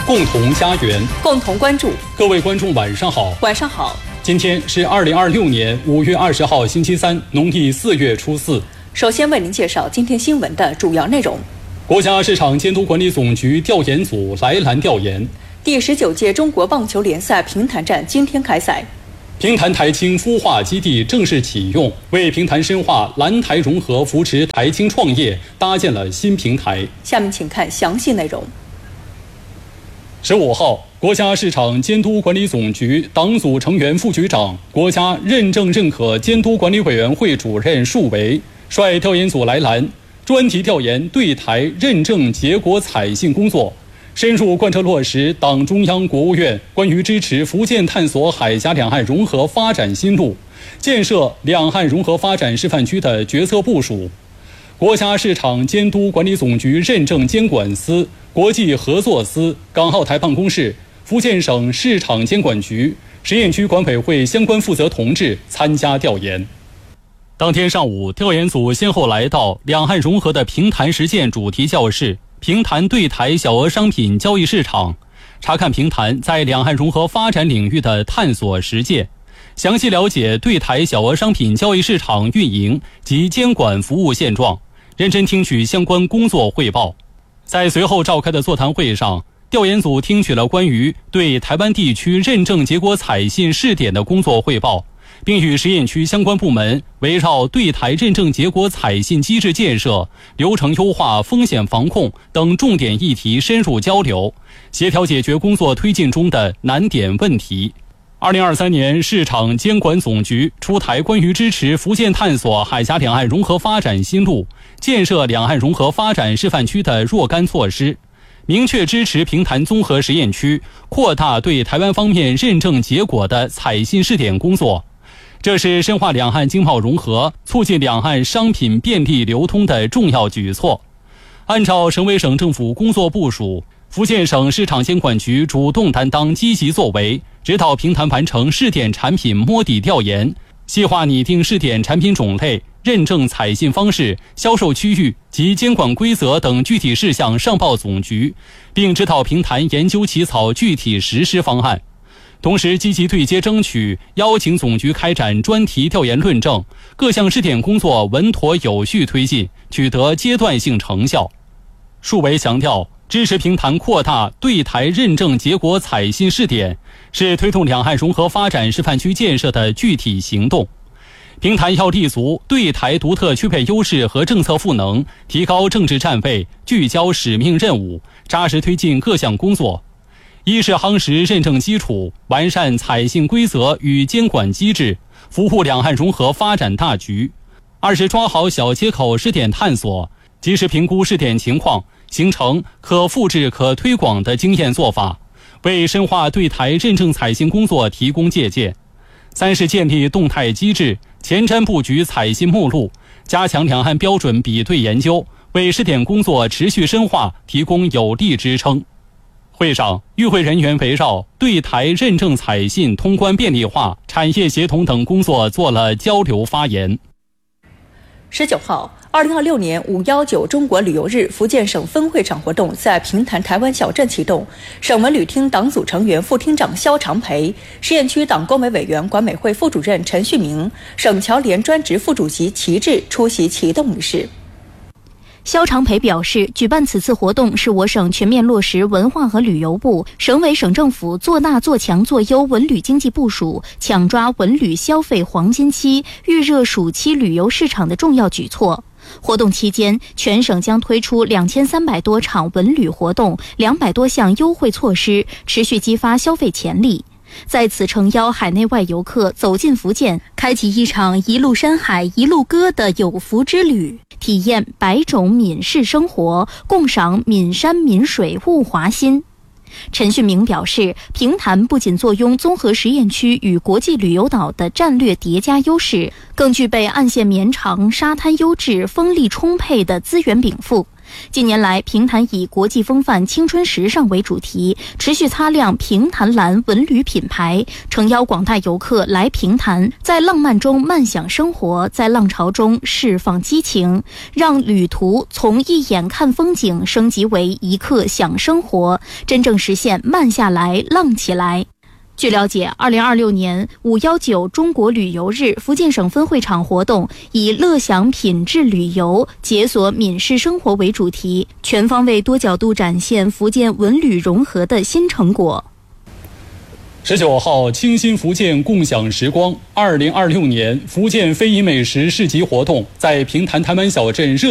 共同家园， 共同关注。 各位观众晚上好。 晚上好。 今天是2026年5月20号星期三，农历4月初4。 首先为您介绍今天新闻的主要内容。 国家市场监督管理总局调研组来兰调研。 第19届中国棒球联赛平潭站今天开赛。 平潭台青孵化基地正式启用，为平潭深化蓝台融合、扶持台青创业搭建了新平台。 下面请看详细内容。 15号，国家市场监督管理总局党组成员、副局长、国家认证认可监督管理委员会主任束维率调研组来兰，专题调研对台认证结果采信工作，深入贯彻落实党中央、国务院关于支持福建探索海峡两岸融合发展新路、建设两岸融合发展示范区的决策部署。国家市场监督管理总局认证监管司、国际合作司、港澳台办公室、福建省市场监管局、实验区管委会相关负责同志参加调研。当天上午，调研组先后来到两岸融合的平潭实践主题教室、平潭对台小额商品交易市场，查看平潭在两岸融合发展领域的探索实践，详细了解对台小额商品交易市场运营及监管服务现状，认真听取相关工作汇报。在随后召开的座谈会上，调研组听取了关于对台湾地区认证结果采信试点的工作汇报，并与实验区相关部门围绕对台认证结果采信机制建设、流程优化、风险防控等重点议题深入交流，协调解决工作推进中的难点问题。2023年市场监管总局出台关于支持福建探索海峡两岸融合发展新路、建设两岸融合发展示范区的若干措施，明确支持平潭综合实验区扩大对台湾方面认证结果的采信试点工作。这是深化两岸经贸融合、促进两岸商品便利流通的重要举措。按照省委省政府工作部署，福建省市场监管局主动担当积极作为，指导平潭完成试点产品摸底调研，细化拟定试点产品种类、认证采信方式、销售区域及监管规则等具体事项上报总局，并指导平潭研究起草具体实施方案。同时积极对接争取，邀请总局开展专题调研论证，各项试点工作稳妥有序推进，取得阶段性成效。束维强调，支持平潭扩大对台认证结果采信试点，是推动两岸融合发展示范区建设的具体行动。平潭要立足对台独特区配优势和政策赋能，提高政治站位，聚焦使命任务，扎实推进各项工作。一是夯实认证基础，完善采信规则与监管机制，服务两岸融合发展大局；二是抓好小切口试点探索，及时评估试点情况，形成可复制可推广的经验做法，为深化对台认证采信工作提供借鉴；三是建立动态机制，前瞻布局采信目录，加强两岸标准比对研究，为试点工作持续深化提供有力支撑。会上，与会人员围绕对台认证采信通关便利化、产业协同等工作做了交流发言。 19号，2026年519中国旅游日福建省分会场活动在平潭台湾小镇启动，省文旅厅党组成员、副厅长肖长培，实验区党工委委员、管委会副主任陈旭明，省侨联专职副主席齐志出席启动仪式。 肖长培表示，举办此次活动是我省全面落实文化和旅游部、省委省政府做大做强做优文旅经济部署，抢抓文旅消费黄金期、预热暑期旅游市场的重要举措。活动期间，全省将推出2300多场文旅活动，200多项优惠措施，持续激发消费潜力。在此诚邀海内外游客走进福建，开启一场一路山海一路歌的有福之旅，体验百种闽式生活，共赏闽山闽水物华新。陈旭明表示，平潭不仅坐拥综合实验区与国际旅游岛的战略叠加优势，更具备岸线绵长、沙滩优质、风力充沛的资源禀赋。 近年来，平潭以国际风范、青春时尚为主题，持续擦亮平潭蓝文旅品牌，诚邀广大游客来平潭，在浪漫中慢享生活，在浪潮中释放激情，让旅途从一眼看风景升级为一刻享生活，真正实现慢下来、浪起来。据了解，2026年519中国旅游日福建省分会场活动以乐享品质旅游、解锁闽式生活为主题，全方位多角度展现福建文旅融合的新成果。 19号，清新福建共享时光2026年福建非遗美食市集活动在平潭台湾小镇热